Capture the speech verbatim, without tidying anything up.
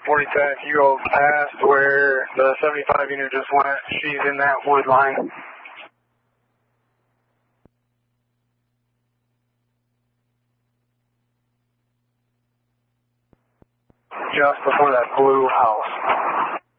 forty-five, you go past where the seventy-five unit just went. She's in that wood line. Just before that blue house.